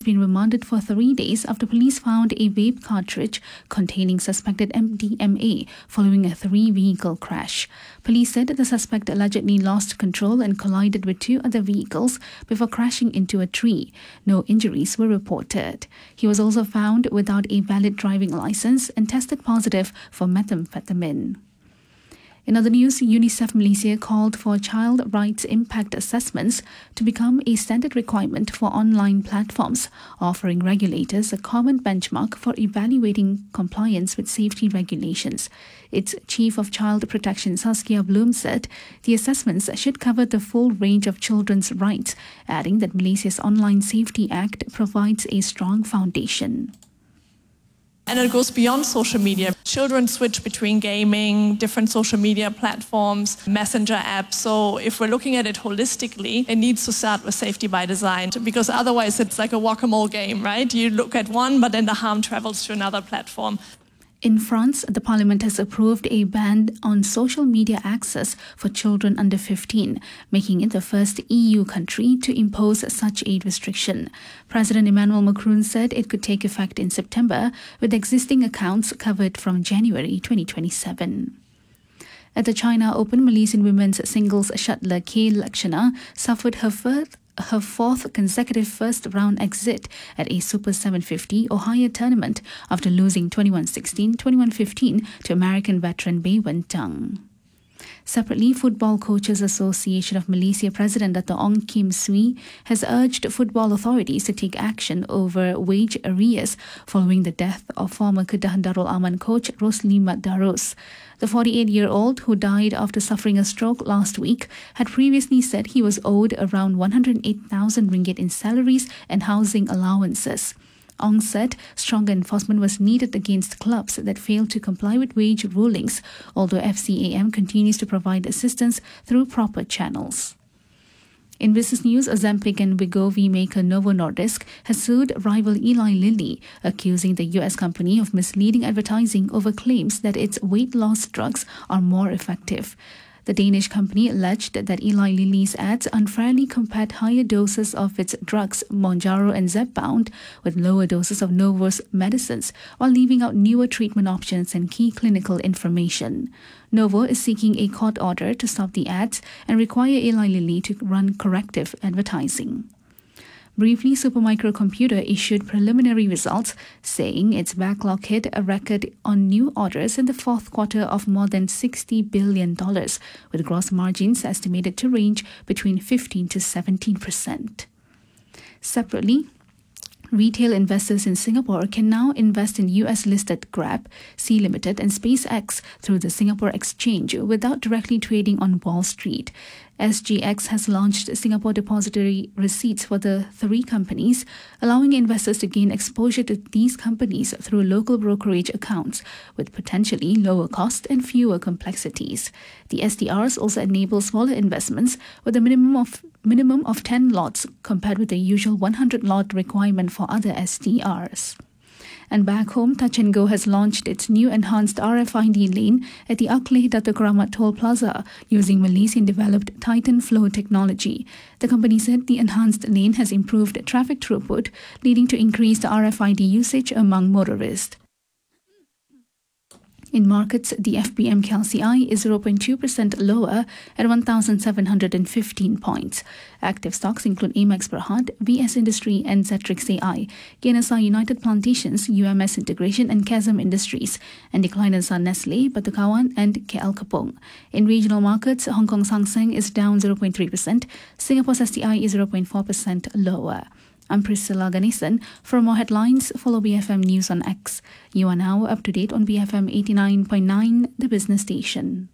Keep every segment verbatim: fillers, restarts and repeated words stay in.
been remanded for three days after police found a vape cartridge containing suspected M D M A following a three-vehicle crash. Police said the suspect allegedly lost control and collided with two other vehicles before crashing into a tree. No injuries were reported. He was also found without a valid driving license and tested positive for methamphetamine. In other news, UNICEF Malaysia called for child rights impact assessments to become a standard requirement for online platforms, offering regulators a common benchmark for evaluating compliance with safety regulations. Its Chief of Child Protection, Saskia Bloom, said the assessments should cover the full range of children's rights, adding that Malaysia's Online Safety Act provides a strong foundation. And it goes beyond social media. Children switch between gaming, different social media platforms, messenger apps. So if we're looking at it holistically, it needs to start with safety by design, because otherwise it's like a whack-a-mole game, right? You look at one, but then the harm travels to another platform. In France, the parliament has approved a ban on social media access for children under fifteen, making it the first E U country to impose such a restriction. President Emmanuel Macron said it could take effect in September, with existing accounts covered from January twenty twenty-seven. At the China Open, Malaysian women's singles shuttler Kay Lakshana suffered her first her fourth consecutive first-round exit at a Super seven fifty or higher tournament after losing twenty-one sixteen, twenty-one fifteen to American veteran Bai Wen-tang. Separately, Football Coaches Association of Malaysia President Doctor Ong Kim Swee has urged football authorities to take action over wage arrears following the death of former Kedah Darul Aman coach Rosli Mat Darus. The forty-eight-year-old, who died after suffering a stroke last week, had previously said he was owed around one hundred eight thousand ringgit in salaries and housing allowances. Ong said stronger enforcement was needed against clubs that failed to comply with wage rulings, although F C A M continues to provide assistance through proper channels. In business news, Ozempic and Wegovy maker Novo Nordisk has sued rival Eli Lilly, accusing the U S company of misleading advertising over claims that its weight loss drugs are more effective. The Danish company alleged that Eli Lilly's ads unfairly compared higher doses of its drugs Mounjaro and Zepbound with lower doses of Novo's medicines, while leaving out newer treatment options and key clinical information. Novo is seeking a court order to stop the ads and require Eli Lilly to run corrective advertising. Briefly, Supermicro Computer issued preliminary results saying its backlog hit a record on new orders in the fourth quarter of more than sixty billion dollars, with gross margins estimated to range between fifteen to seventeen percent. Separately, retail investors in Singapore can now invest in U S-listed Grab, Sea Limited and SpaceX through the Singapore Exchange without directly trading on Wall Street. S G X has launched Singapore depository receipts for the three companies, allowing investors to gain exposure to these companies through local brokerage accounts with potentially lower cost and fewer complexities. The S D Rs also enable smaller investments with a minimum of minimum of ten lots compared with the usual one hundred lot requirement for other S D Rs. And back home, Touch and Go has launched its new enhanced R F I D lane at the Akleh Dato Keramat Toll Plaza using Malaysian-developed Titan Flow technology. The company said the enhanced lane has improved traffic throughput, leading to increased R F I D usage among motorists. In markets, the F B M K L C I is zero point two percent lower at one thousand seven hundred fifteen points. Active stocks include Amex Berhad, V S Industry and Zetrix A I. Gainers are United Plantations, U M S Integration and Chasm Industries, and decliners are Nestle, Batu Kawan and K L Kapong. In regional markets, Hong Kong Hang Seng is down zero point three percent, Singapore's S T I is zero point four percent lower. I'm Priscilla Ganesan. For more headlines, follow B F M News on X. You are now up to date on B F M eighty-nine point nine, the business station.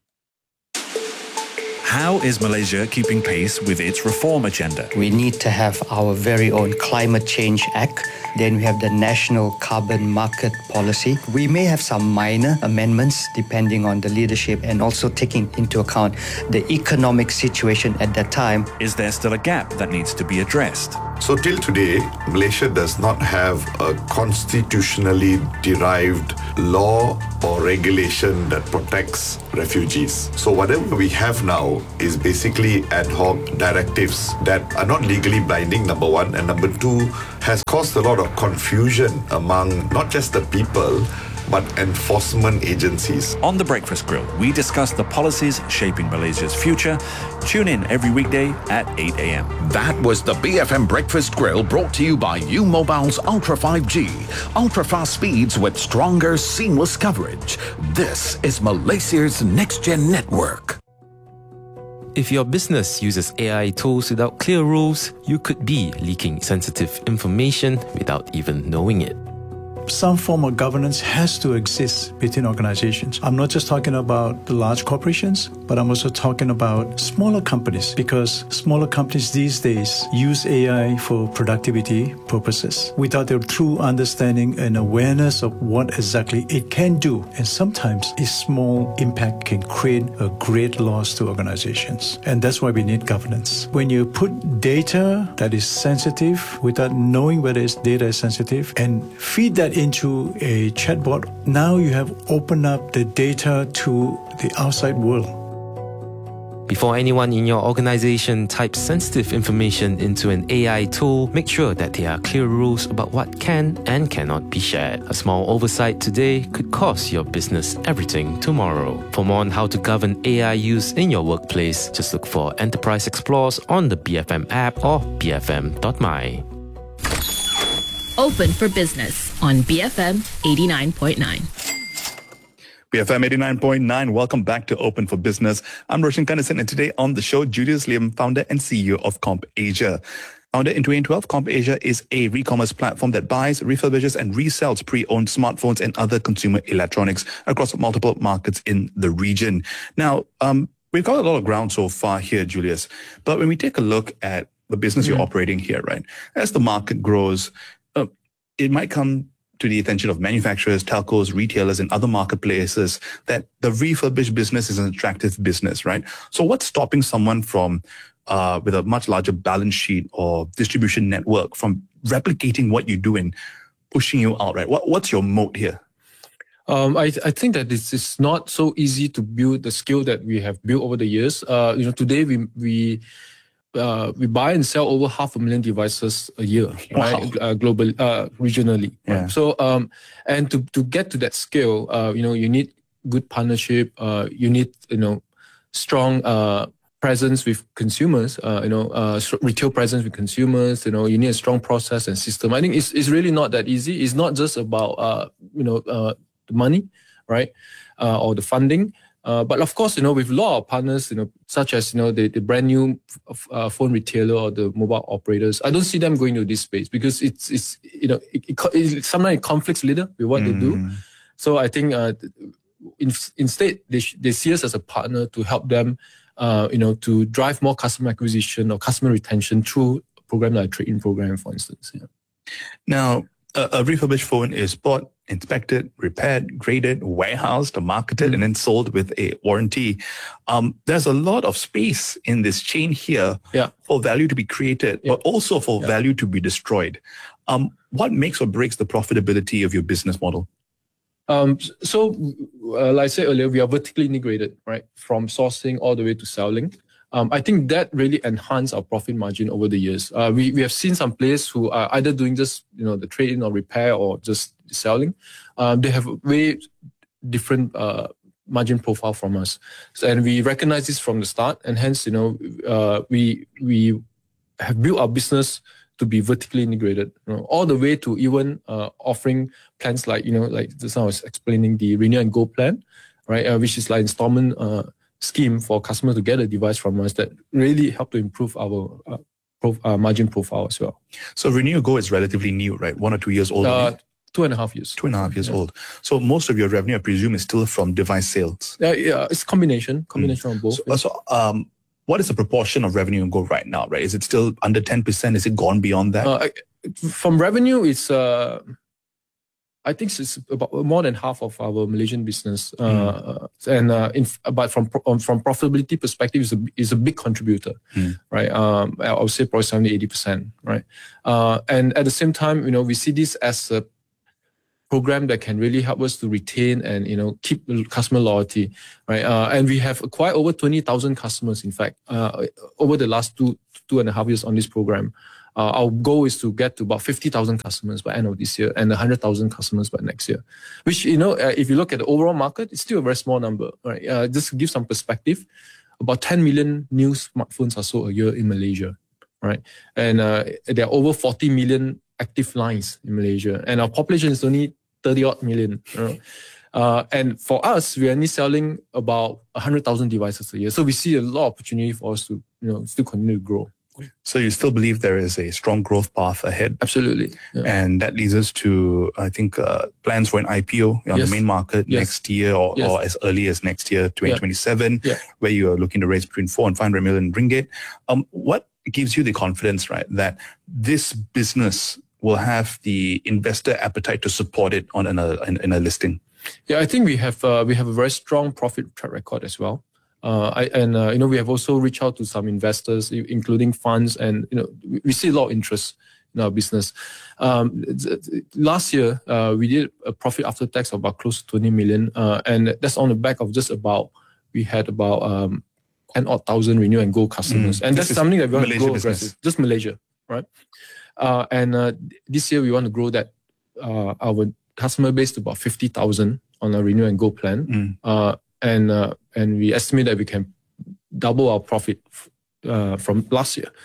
How is Malaysia keeping pace with its reform agenda? We need to have our very own Climate Change Act. Then we have the National Carbon Market Policy. We may have some minor amendments depending on the leadership and also taking into account the economic situation at that time. Is there still a gap that needs to be addressed? So till today, Malaysia does not have a constitutionally derived law or regulation that protects refugees. So whatever we have now is basically ad hoc directives that are not legally binding, number one, and number two, has caused a lot of confusion among not just the people, but enforcement agencies. On The Breakfast Grill, we discuss the policies shaping Malaysia's future. Tune in every weekday at eight a.m. That was the B F M Breakfast Grill, brought to you by U Mobile's Ultra five G. Ultra fast speeds with stronger, seamless coverage. This is Malaysia's next-gen network. If your business uses A I tools without clear rules, you could be leaking sensitive information without even knowing it. Some form of governance has to exist between organizations. I'm not just talking about the large corporations, but I'm also talking about smaller companies, because smaller companies these days use A I for productivity purposes without a true understanding and awareness of what exactly it can do. And sometimes a small impact can create a great loss to organizations. And that's why we need governance. When you put data that is sensitive without knowing whether it's data is sensitive and feed that into a chatbot, now you have opened up the data to the outside world. Before anyone in your organization types sensitive information into an A I tool, make sure that there are clear rules about what can and cannot be shared. A small oversight today could cost your business everything tomorrow. For more on how to govern A I use in your workplace, just look for Enterprise Explorers on the B F M app or b f m dot m y. Open for Business on B F M eighty-nine point nine. B F M eighty-nine point nine, welcome back to Open for Business. I'm Roshan Kanasan, and today on the show, Julius Liam, founder and C E O of Comp Asia. Founded in twenty twelve, Comp Asia is a re-commerce platform that buys, refurbishes and resells pre-owned smartphones and other consumer electronics across multiple markets in the region. Now, um, we've got a lot of ground so far here, Julius, but when we take a look at the business mm-hmm. you're operating here, right, as the market grows, uh, it might come to the attention of manufacturers, telcos, retailers, and other marketplaces that the refurbished business is an attractive business, right? So what's stopping someone from, uh, with a much larger balance sheet or distribution network from replicating what you do and pushing you out, right? What, what's your moat here? Um, I, I think that this is not so easy to build the skill that we have built over the years. Uh, you know, today we, we, Uh, we buy and sell over half a million devices a year, wow. right? Uh, globally, uh, regionally. Yeah. Right? So, um, and to, to get to that scale, uh, you know, you need good partnership. Uh, you need, you know, strong, uh, presence with consumers, uh, you know, uh, retail presence with consumers, you know, you need a strong process and system. I think it's, it's really not that easy. It's not just about, uh, you know, uh, the money, right? Uh, or the funding. Uh, but of course, you know, with a lot of partners, you know, such as, you know, the, the brand new uh, phone retailer or the mobile operators, I don't see them going to this space because it's, it's you know, it, it, it, sometimes it conflicts a little with what mm. they do. So I think uh, in, instead, they, they see us as a partner to help them, uh, you know, to drive more customer acquisition or customer retention through a program like a trade-in program, for instance. Yeah. Now, a, a refurbished phone is bought, inspected, repaired, graded, warehoused, marketed, mm. and then sold with a warranty. Um, there's a lot of space in this chain here yeah. for value to be created, yeah. but also for yeah. value to be destroyed. Um, what makes or breaks the profitability of your business model? Um, so, uh, like I said earlier, we are vertically integrated, right? From sourcing all the way to selling. Um, I think that really enhanced our profit margin over the years. Uh, we, we have seen some players who are either doing just, you know, the trade-in or repair or just selling. Um, they have a way different uh, margin profile from us. So, and we recognize this from the start. And hence, you know, uh, we we have built our business to be vertically integrated, you know, all the way to even uh, offering plans like, you know, like just now I was explaining the Renew and Go plan, right? Uh, which is like installment uh, scheme for customers to get a device from us that really help to improve our uh, prof, uh, margin profile as well. So Renew Go is relatively new, right? One or two years old? Uh, two and a half years. Two and a half years yeah. old. So most of your revenue, I presume, is still from device sales? Yeah, yeah it's combination, combination mm. of both. So, yeah. so um, what is the proportion of revenue in Go right now, right? Is it still under ten percent? Is it gone beyond that? Uh, from revenue, it's... Uh, I think it's about more than half of our Malaysian business, uh, mm. and uh, in, but from from profitability perspective, is a is a big contributor, mm. right? Um, I would say probably seventy, eighty percent, right? Uh, and at the same time, you know, we see this as a program that can really help us to retain and, you know, keep customer loyalty, right? Uh, and we have acquired over twenty thousand customers, in fact, uh, over the last two two and a half years on this program. Uh, our goal is to get to about fifty thousand customers by end of this year and one hundred thousand customers by next year, which, you know, uh, if you look at the overall market, it's still a very small number, right? Uh, just to give some perspective, about ten million new smartphones are sold a year in Malaysia, right? And uh, there are over forty million active lines in Malaysia, and our population is only thirty odd million. You know? uh, and for us, we're only selling about one hundred thousand devices a year. So we see a lot of opportunity for us to, you know, still continue to grow. So you still believe there is a strong growth path ahead? Absolutely. Yeah. And that leads us to, I think, uh, plans for an I P O on yes. the main market yes. next year or, yes. or as early as next year, twenty twenty-seven, yeah. Yeah. where you are looking to raise between four and five hundred million ringgit. Um, what gives you the confidence, right, that this business will have the investor appetite to support it on in a, in, in a listing? Yeah, I think we have uh, we have a very strong profit track record as well. Uh, I, and, uh, you know, we have also reached out to some investors, including funds, and, you know, we, we see a lot of interest in our business. Um, last year, uh, we did a profit after tax of about close to twenty million. Uh, and that's on the back of just about, we had about um, ten odd thousand Renew and Go customers. Mm. And that's something that we want Malaysia to grow aggressive. Just Malaysia, right? Uh, and uh, this year we want to grow that, uh, our customer base to about fifty thousand on our Renew and Go plan. Mm. Uh, And uh, and we estimate that we can double our profit uh, from last year.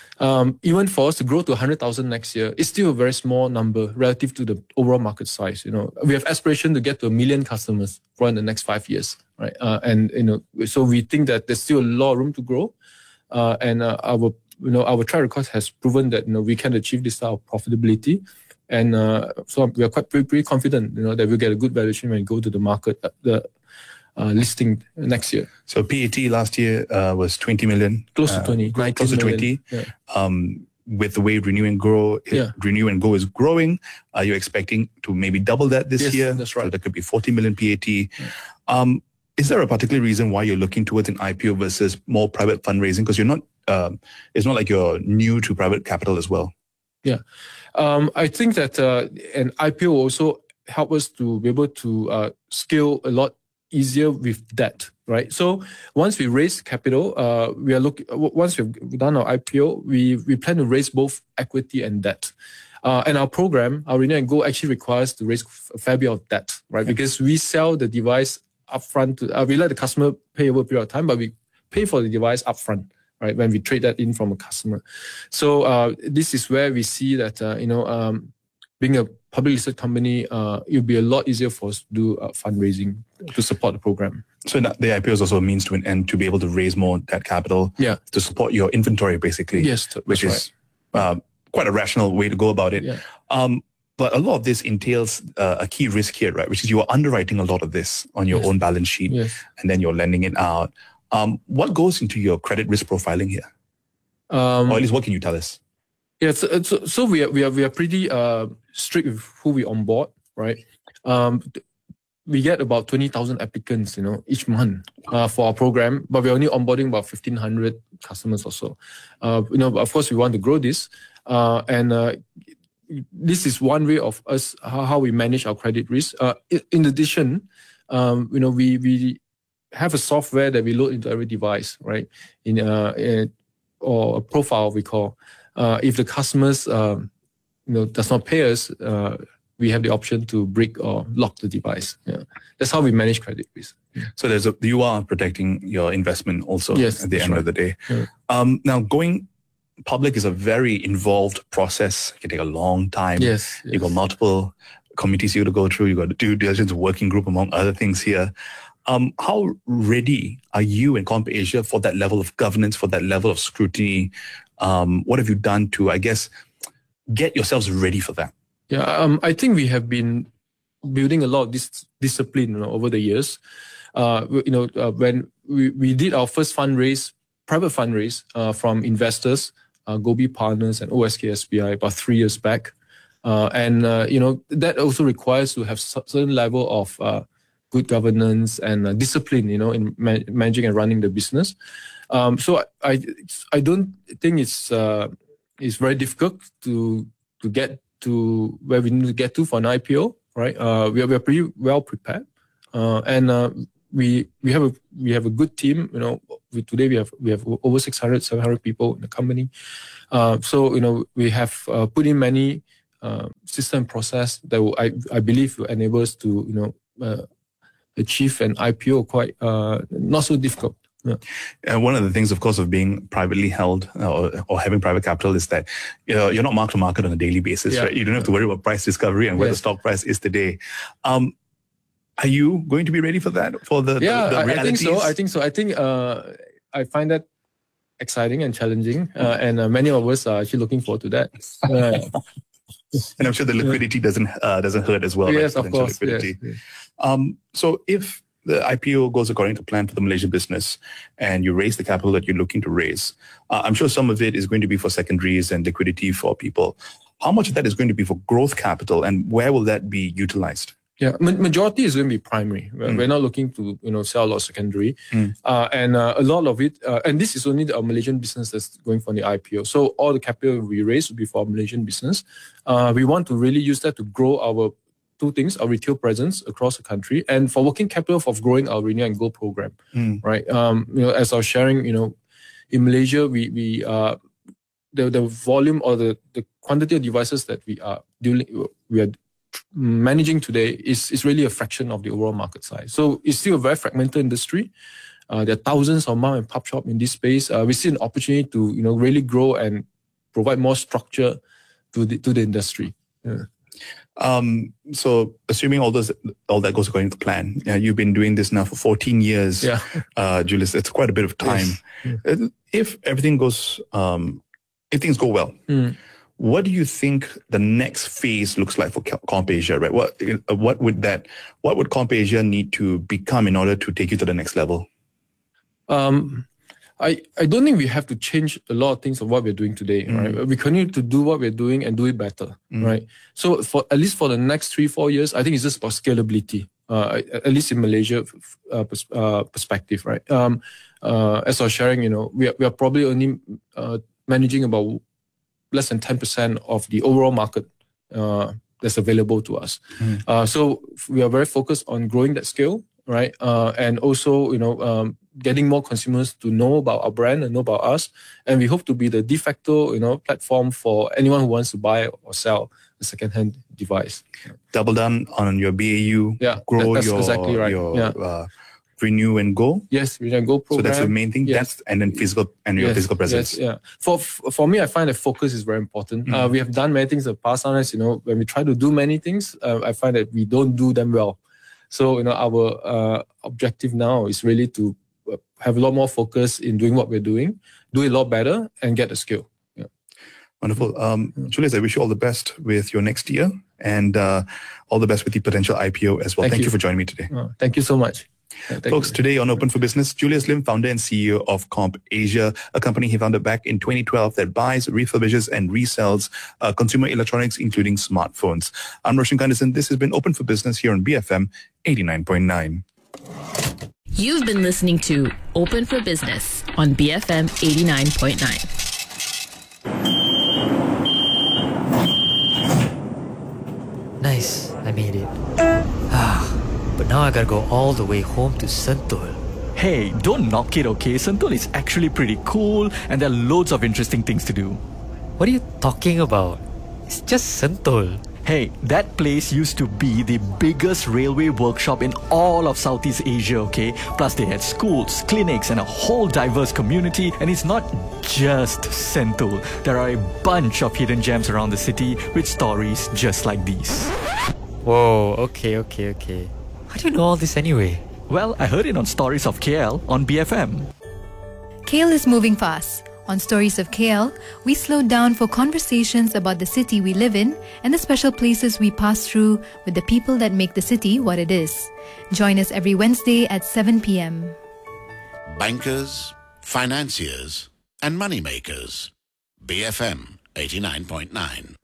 Um, even for us to grow to one hundred thousand next year, it's still a very small number relative to the overall market size. You know, we have aspiration to get to a million customers for in the next five years, right? Uh, and you know, so we think that there's still a lot of room to grow. Uh, and uh, our you know our track record has proven that you know we can achieve this type of profitability. And uh, so we are quite pretty, pretty confident, you know, that we'll get a good valuation when we go to the market. Uh, the Uh, listing next year. So P A T last year uh, was twenty million. Close to twenty. Uh, close to twenty. Yeah. Um, with the way Renew and Grow, yeah. Renew and Go is growing, are you expecting to maybe double that this yes, year? That's right. So that could be forty million P A T. Yeah. Um, is there a particular reason why you're looking towards an I P O versus more private fundraising? Because you're not, um, it's not like you're new to private capital as well. Yeah. Um, I think that uh, an I P O also help us to be able to uh, scale a lot easier with debt, right? So once we raise capital, uh, we are looking. Once we've done our I P O, we we plan to raise both equity and debt. Uh, and our program, our Renew and Go, actually requires to raise a fair bit of debt, right? Okay. Because we sell the device upfront. To, uh, we let the customer pay over a period of time, but we pay for the device upfront, right? When we trade that in from a customer. So uh, this is where we see that uh, you know, um, being a public listed company, uh, it will be a lot easier for us to do uh, fundraising to support the program. So the I P O is also a means to an end to be able to raise more debt capital yeah. to support your inventory, basically. Yes, which is right. uh, quite a rational way to go about it. Yeah. Um, but a lot of this entails uh, a key risk here, right? Which is you are underwriting a lot of this on your yes. own balance sheet, yes. and then you're lending it out. Um, what goes into your credit risk profiling here? Um, or at least what can you tell us? Yeah, so, so, so we are we are we are pretty uh, strict with who we onboard, right? Um, we get about twenty thousand applicants, you know, each month uh, for our program, but we're only onboarding about fifteen hundred customers or so. Uh, you know, but of course, we want to grow this, uh, and uh, this is one way of us how, how we manage our credit risk. Uh, in addition, um, you know, we we have a software that we load into every device, right? In uh, in, or a profile we call. Uh, if the customers, uh, you know, does not pay us, uh, we have the option to break or lock the device. Yeah, that's how we manage credit risk. Yeah. So there's a, you are protecting your investment also yes, at the end right. of the day. Yeah. Um, now, going public is a very involved process. It can take a long time. Yes, yes. You've got multiple committees you got to go through. You've got the due diligence working group, among other things here. Um, how ready are you and Comp Asia for that level of governance, for that level of scrutiny? Um, what have you done to, I guess, get yourselves ready for that? Yeah, um, I think we have been building a lot of this discipline, you know, over the years. Uh, you know, uh, when we, we did our first fundraise, private fundraise uh, from investors, uh, Gobi Partners and O S K S B I about three years back. Uh, and, uh, you know, that also requires to have certain level of uh, good governance and uh, discipline, you know, in ma- managing and running the business. Um, so I, I don't think it's uh, it's very difficult to to get to where we need to get to for an I P O, right? Uh, we are we are pretty well prepared, uh, and uh, we we have a we have a good team. You know, we, today we have we have over six hundred, seven hundred people in the company. Uh, so you know, we have uh, put in many uh, system process that will, I I believe will enable us to you know uh, achieve an I P O quite uh, not so difficult. Yeah. And one of the things, of course, of being privately held uh, or, or having private capital is that you know, you're not mark to market on a daily basis, yeah. right? You don't have to worry about price discovery and where yes. the stock price is today. Um, are you going to be ready for that? For the yeah, the, the I, realities? I think so. I think so. I think uh, I find that exciting and challenging, uh, and uh, many of us are actually looking forward to that. Uh, and I'm sure the liquidity doesn't uh, doesn't hurt as well. Yes, right? of course. Yes, yes. Um, so if the I P O goes according to plan for the Malaysian business and you raise the capital that you're looking to raise, uh, I'm sure some of it is going to be for secondaries and liquidity for people. How much of that is going to be for growth capital and where will that be utilized? Yeah, ma- majority is going to be primary. We're, mm. we're not looking to you know sell a lot of secondary, mm. uh, and uh, a lot of it. Uh, and this is only the Malaysian business that's going for the I P O. So all the capital we raise will be for our Malaysian business. Uh, we want to really use that to grow our two things: our retail presence across the country, and for working capital of growing our Renew and Grow program. Mm. Right. Um, you know, as I was sharing, you know, in Malaysia, we we uh the the volume or the the quantity of devices that we are dealing we are managing today is, is really a fraction of the overall market size. So it's still a very fragmented industry. Uh, there are thousands of mom and pop shops in this space. Uh, we see an opportunity to you know really grow and provide more structure to the to the industry. Yeah. Um, so assuming all those all that goes according to plan, yeah, you've been doing this now for fourteen years, yeah. uh, Julius. It's quite a bit of time. Yes. Yeah. If everything goes, um, if things go well. Mm. What do you think the next phase looks like for CompAsia, right? What what would that what would CompAsia need to become in order to take you to the next level? Um, I, I don't think we have to change a lot of things of what we're doing today, mm. right? We continue to do what we're doing and do it better, mm. right? So for at least for the next three, four years, I think it's just about scalability, uh, at least in Malaysia uh, pers- uh, perspective, right? Um, uh, as I was sharing, you know, we are, we are probably only uh, managing about less than ten percent of the overall market uh, that's available to us. Mm. Uh, so we are very focused on growing that scale, right? Uh, and also, you know, um, getting more consumers to know about our brand and know about us. And we hope to be the de facto, you know, platform for anyone who wants to buy or sell a second-hand device. Double down on your B A U, yeah, grow that's your, exactly right. your yeah. uh, Renew and Go. Yes, Renew and Go program. So that's the main thing. Yes. That's and then physical and your yes, physical presence. Yes, yeah. For for me, I find that focus is very important. Mm-hmm. Uh, we have done many things in the past. Sometimes, you know, when we try to do many things, uh, I find that we don't do them well. So you know, our uh, objective now is really to have a lot more focus in doing what we're doing, do it a lot better, and get the skill. Yeah. Wonderful. Um, Julius, I wish you all the best with your next year and uh, all the best with the potential I P O as well. Thank, thank you. you for joining me today. Oh, thank you so much. Yeah, Folks, you. Today on Open for Business, Julius Lim, founder and C E O of CompAsia, a company he founded back in twenty twelve that buys, refurbishes, and resells uh, consumer electronics, including smartphones. I'm Roshan Kandison. This has been Open for Business here on B F M eighty-nine point nine. You've been listening to Open for Business on B F M eighty-nine point nine. Nice, I made it. Ah, but now I gotta go all the way home to Sentul. Hey, don't knock it, okay? Sentul is actually pretty cool and there are loads of interesting things to do. What are you talking about? It's just Sentul. Hey, that place used to be the biggest railway workshop in all of Southeast Asia, okay? Plus they had schools, clinics and a whole diverse community. And it's not just Sentul. There are a bunch of hidden gems around the city with stories just like these. Whoa, okay, okay, okay. How do you know all this anyway? Well, I heard it on Stories of K L on B F M. K L is moving fast. On Stories of K L, we slow down for conversations about the city we live in and the special places we pass through with the people that make the city what it is. Join us every Wednesday at seven p.m. Bankers, financiers, and moneymakers. B F M eighty-nine point nine.